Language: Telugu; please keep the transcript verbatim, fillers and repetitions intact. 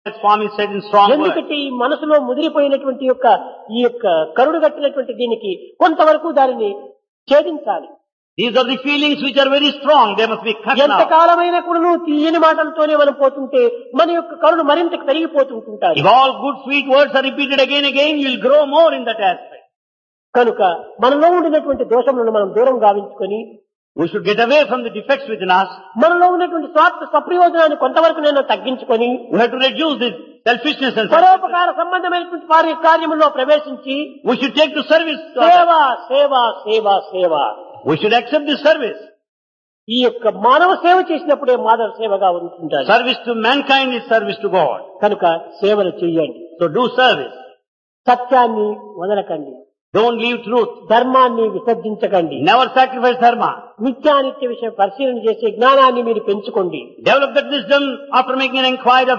Swami said in strong words. ఎందుకంటే ఈ మనసులో ముదిరిపోయినటువంటి యొక్క ఈ యొక్క కరుడు కట్టినటువంటి దీనికి కొంతవరకు దానిని ఛేదించాలి. These are the feelings which are very strong. They must be cut ఎంత now. కాలమైనా కూడా నువ్వు తీయని మాటలతోనే మనం పోతుంటే మన యొక్క కరుడు మరింత పెరిగిపోతుంటాయి. If all good sweet words are repeated again and again, you will grow more in that aspect. కనుక మనలో ఉండినటువంటి దోషములను మనం దూరం గావించుకొని We should get away from the defects within us. మనలో ఉన్నటువంటి స్వార్థ సప్రయోజనాన్ని కొంతవరకు నేను తగ్గించుకొని We have to reduce this selfishness and పరోపకార సంబంధమైనటువంటి కార్య కార్యములో ప్రవేశించి we should take to service. సేవ సేవ సేవ సేవ We should accept this service. ఈ యొక్క మానవ సేవ చేసినప్పుడే మాధవ సేవగా ఉంటుంటారు. Service to mankind is service to God. కనుక సేవలు చెయ్యండి. So do service. సత్యాన్ని వదలకండి. Don't leave truth. ధర్మాన్ని విసర్జించకండి. Never sacrifice dharma. నిత్యానిత్య విషయం పరిశీలన చేసి జ్ఞానాన్ని మీరు పెంచుకోండి. Develop that wisdom after making an inquiry of